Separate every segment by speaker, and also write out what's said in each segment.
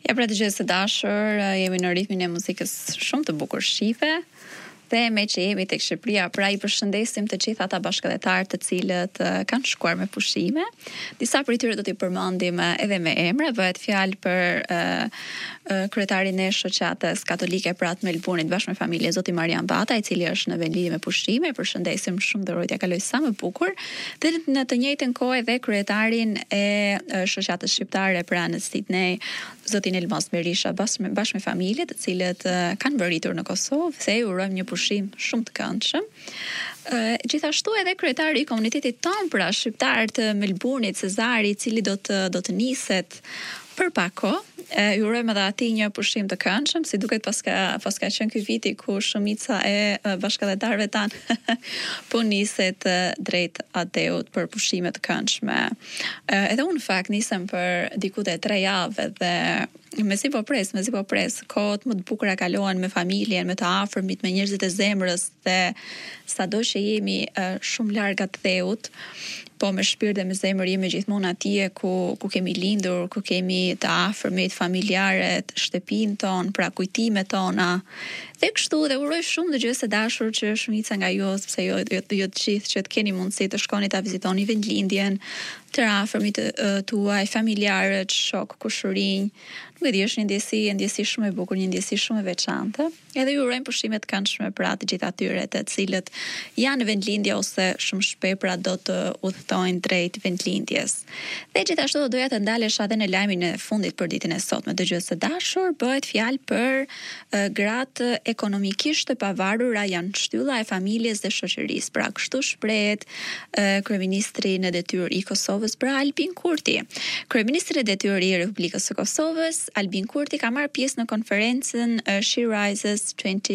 Speaker 1: Ja, pra dëgjues të dashur, jemi në ritmin e muzikës shumë të bukur shqipe. Dhe me që jemi tek Shqipëria, pra I përshëndesim të gjithë ata bashkëdhetar të cilët kanë shkuar me pushime. Disa prej tyre do t'i përmendim edhe me emra, bëhet fjalë për kryetarin e shoqatës katolike pra të Melbourne bashkë me familjen zoti Marian Bata, I cili është në vendlidhje me pushime. Përshëndesim shumë dhe urojtja kaloj sa më bukur. Dhe në të njëjtën kohë edhe kryetarin e shoqatës shqiptare pra në Sydney, zotin Elmas Berisha bashkë me familje të cilët kanë mbërritur në Kosovë, se ju urojmë një pushim shumë të këndshëm. Gjithashtu edhe kryetari I komunitetit ton pra shqiptar të Melbourne, Cezari, I cili do të niset për pak kohë. Ju urojmë edhe atij një pushim të këndshëm, si duket paska qenë ky viti ku shumica e bashkëdhetarëve tan po niset drejt ateut për pushime të këndshme. Edhe unë në fakt nisem për diku te 3 javë dhe mezi po pres, kohët më të bukura kalohen me familjen, me të afërmit, me njerëzit e zemrës dhe sado që jemi shumë larg atë theut, po me shpirt dhe me zemër jemi gjithmonë atje ku kemi lindur, ku kemi të afërmit, familjarët, shtëpinë tonë, pra kujtimet tona. Dhe kështu dhe uroj shumë dëgjues të dashur që shumica nga ju, sepse jo të gjithë që të keni mundësi të shkoni ta vizitoni vendlindjen, të afërmit tuaj, familjarët, shok, kushërinj. Nuk e di, është një ndjesi shumë e bukur, një ndjesi shumë e veçantë. Edhe ju urojmë pushime të këndshme për të gjithë atyre të cilët janë në vendlindje ose shumë shpejt pra do të udhtojnë drejt vendlindjes. Dhe gjithashtu do doja të ndalesh edhe në lajmin e fundit për ditën e sotme, dëgjues të dashur, bëhet fjalë për gratë ekonomikisht të pavarura janë shtylla e familjes dhe shoqërisë. Pra kështu shprehet kryeministri në detyrë I Kosovës, pra Albin Kurti. Kryeministri në detyrë I Republikës së Kosovës, Albin Kurti ka marrë pjesë në konferencën She Rises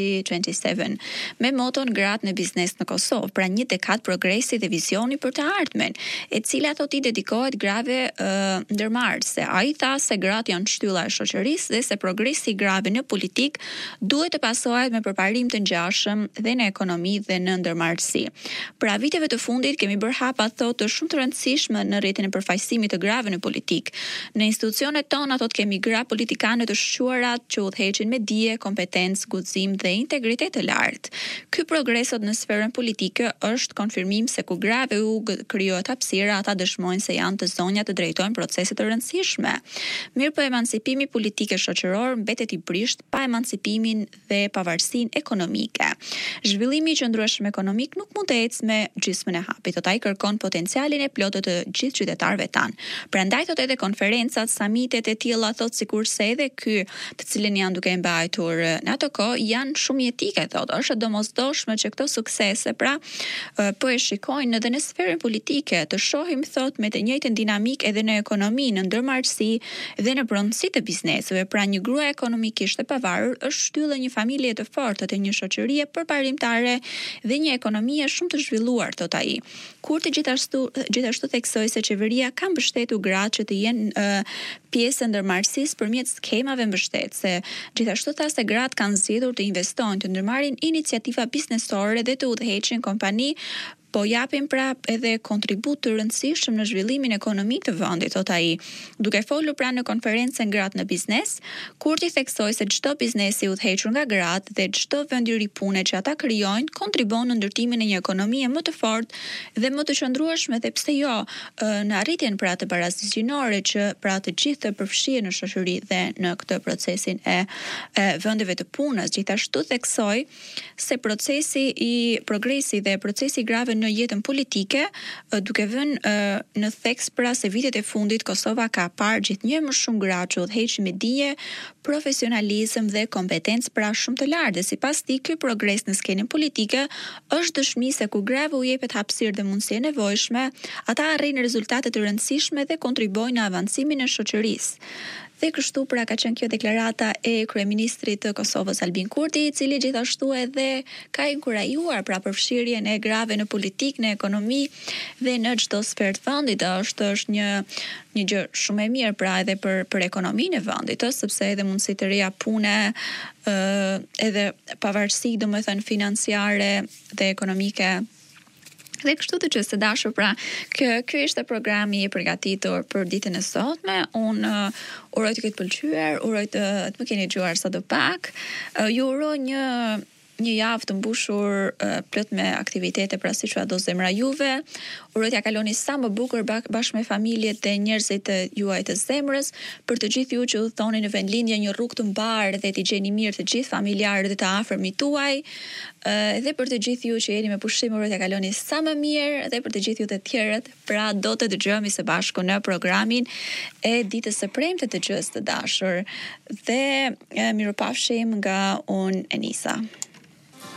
Speaker 1: 2027 me moton Gratë në biznes në Kosovë, pra një dekadë progresi dhe vizioni për të ardhmen, e cila thot I dedikohet grave ndërmarrëse. Ai tha se gratë janë shtylla e shoqërisë dhe se progresi I grave në politik duhet të pasohet me përparim të ngjashëm dhe në ekonomi dhe në ndërmarrësi. Pra viteve të fundit kemi bërë hapa thotë shumë të rëndësishme në rrjetin e përfaqësimit të grave në politik. Në institucionet tona thotë kemi gra politikanë të shquarat që udhëheqin me dije, kompetencë, guxim dhe integritet të lartë. Ky progres në sferën politike është konfirmim se ku grave u krijohet hapësira, ata dëshmojnë se janë të zonja të drejtojnë procese të rëndësishme. Mirë po emancipimi politik e shoqëror mbetet I prisht pa emancipimin dhe pavarësinë ekonomike. Zhvillimi I qëndrueshëm ekonomik nuk mund të ecë me gjysmën e hapit, ai kërkon potencialin e plotë të gjithë qytetarëve tan. Prandaj thotë edhe konferencat, samitet e tilla thotë sikurse edhe ky, të cilën janë duke mbajtur në ato kohë, janë shumë jetike thotë. Është domosdoshme që këto suksese pra po e shikojnë edhe në sferën politike, të shohim thotë me të njëjtën dinamik edhe në ekonomi, në ndërmarrësi dhe në pronësi të bizneseve. Pra një grua ekonomikisht e pavarur është shtyllë një familje të fortë të një shoqërie përparimtare dhe një ekonomie shumë të zhvilluar thotë ai. Kurti gjithashtu theksoi se qeveria ka mbështetur gratë që të jenë pjesë e ndërmarrësisë përmjet skemave mbështetëse. Gjithashtu tha se gratë kanë zgjedhur të investojnë, të ndërmarrin iniciativa biznesore dhe të udhëheqin kompani, po japin pra edhe kontribut të rëndësishëm në zhvillimin ekonomik të vendit, thot ai. Duke folur pra në konferencën Gratë në biznes, Kurti theksoi se çdo biznes I udhëhequr nga gratë dhe çdo vend I ri pune që ata krijojnë kontribon në ndërtimin e një ekonomie më të fortë dhe më të qëndrueshme dhe pse jo në arritjen pra të barazisë gjinore që pra të gjithë të përfshihen në shoqëri dhe në këtë procesin e vendeve të punës. Gjithashtu theksoi se procesi I progresi dhe procesi I grave në jetën politike, duke vënë në theks pra se vitet e fundit Kosova ka parë gjithnjë më shumë gra që udhëheqin me dije, profesionalizëm dhe kompetencë pra shumë të lartë. Dhe sipas tij, ky progres në skenën politike është dëshmi se ku grave u jepet hapësirë dhe mundësi e nevojshme, ata arrijnë rezultate të rëndësishme dhe kontribojnë në avancimin e shoqërisë. Dhe kështu pra ka qenë kjo deklarata e kryeministrit të Kosovës Albin Kurti, I cili gjithashtu edhe ka inkurajuar pra përfshirjen e grave në politik, në ekonomi dhe në çdo sferë të vendit. Është një gjë shumë e mirë pra edhe për ekonominë e vendit, sepse edhe mundësi të reja pune, edhe pavarësi domethënë financiare dhe ekonomike Dhe kështu të gjësë të dashur, pra, ky ishte programi i përgatitur për ditën e sotme. Unë uroj të këtë pëlqyer, uroj të më keni dëgjuar sa do pak. Ju uroj një javë të mbushur plot me aktivitete, pra siç do zemra juve. Uroj t'ja kaloni sa më bukur bashkë me familjet dhe njerëzit e juaj të zemrës. Për të gjithë ju që udhtoni në vendlindje, një rrugë të mbarë dhe t'i gjeni mirë të gjithë familjarët dhe të afërmit tuaj. Dhe për të gjithë ju që jeni me pushim, uroj t'ja kaloni sa më mirë, dhe për të gjithë ju të tjerët, pra do të dëgjohemi së bashku në programin e ditës së premte të gjës të dashur. Dhe mirupafshim nga unë Enisa.